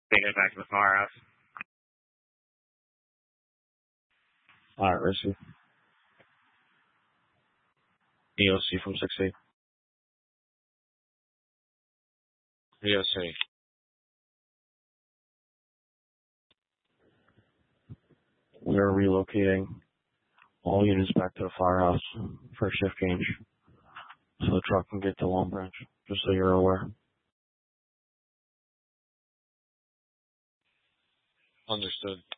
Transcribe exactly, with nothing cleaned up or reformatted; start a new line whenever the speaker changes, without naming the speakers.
Taking it back to the firehouse.
Alright, receive. E O C from six eight.
E O C.
We are relocating all units back to the firehouse for shift change so the truck can get to Long Branch, just so you're aware.
Understood.